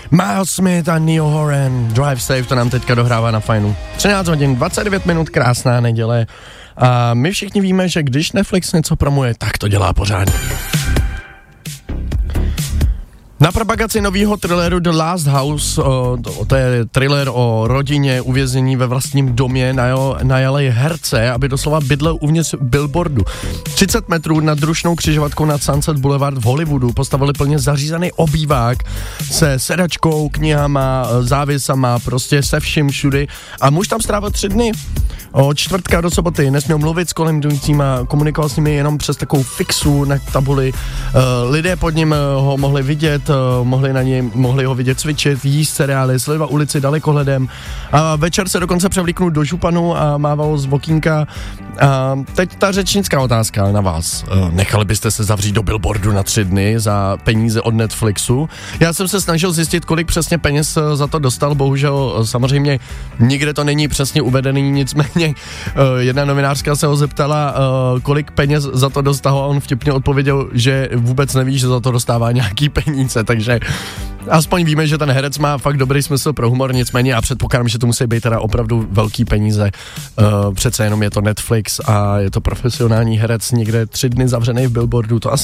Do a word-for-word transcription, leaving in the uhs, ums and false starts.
Miles Smith a Niall Horan, Drive Safe, to nám teďka dohrává na fajnu. třináct hodin, dvacet devět minut, krásná neděle. A my všichni víme, že když Netflix něco promuje, tak to dělá pořádně. Na propagaci nového thrilleru The Last House, o, to, to je thriller o rodině uvěznění ve vlastním domě, najali herce, aby doslova bydlel uvnitř billboardu. třicet metrů nad rušnou křižovatkou nad Sunset Boulevard v Hollywoodu postavili plně zařízený obývák se sedačkou, knihama, závěsama, prostě se vším všudy a muž tam strávil tři dny. Od čtvrtka do soboty nesměl mluvit s koledujícíma, komunikoval s nimi jenom přes takovou fixu na tabuli. Uh, lidé pod ním ho mohli vidět, uh, mohli na něj, mohli ho vidět cvičit, jíst cereály, sledovat ulici dalekohledem. A večer se dokonce převlíknul do županu a mával z okýnka. A teď ta řečnická otázka na vás. Uh, nechali byste se zavřít do billboardu na tři dny za peníze od Netflixu? Já jsem se snažil zjistit, kolik přesně peněz za to dostal, bohužel samozřejmě nikde to není přesně uvedený, nicméně jedna novinářka se ho zeptala, kolik peněz za to dostal a on vtipně odpověděl, že vůbec neví, že za to dostává nějaký peníze, takže aspoň víme, že ten herec má fakt dobrý smysl pro humor, nicméně já předpokládám, že to musí být teda opravdu velký peníze. Přece jenom je to Netflix a je to profesionální herec někde tři dny zavřený v billboardu, to asi